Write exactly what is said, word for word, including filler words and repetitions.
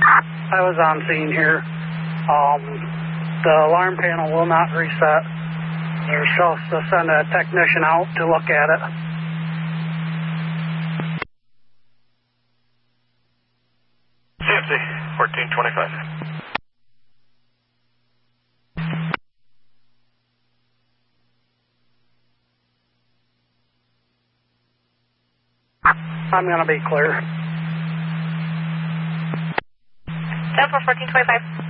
I was on scene here. Um, the alarm panel will not reset. They're supposed to send a technician out to look at it. C M C, fourteen twenty-five. I'm going to be clear. ten four, fourteen twenty-five.